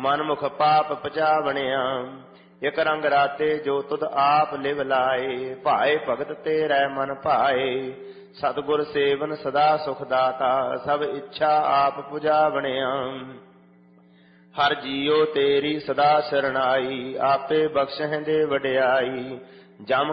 ਮਨ ਮੁਖ ਪਾਪ ਪਚਾਵਣਿਆ। ਇਕ ਰੰਗ ਰਾਤੇ ਜੋ ਤੁਧ ਆਪ ਲਿਵ ਲਾਏ, ਭਾਏ ਭਗਤ ਤੇਰੇ ਮਨ ਭਾਏ। ਸਤਿਗੁਰ ਸੇਵਨ ਸਦਾ ਸੁਖ ਦਾਤਾ, ਸਭ ਇੱਛਾ ਆਪ ਪੁਜਾਵਣਿਆ। ਹਰ ਜੀਉ ਤੇਰੀ ਸਦਾ ਸਰਣਾਈ, ਆਪੇ ਬਖਸ਼ਹਿ ਦੇ ਵਡਿਆਈ। ਜਮ